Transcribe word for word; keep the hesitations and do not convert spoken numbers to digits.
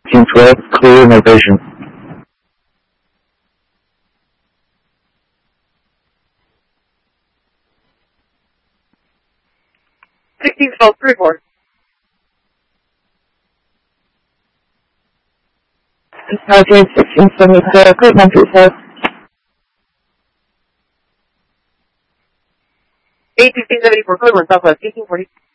eighteen twelve, clear, no patient. sixteen twelve, three four. Okay, sixteen seventy-four, clear, one three four. eight sixteen seventy-four, clear one, southwest, eighteen forty.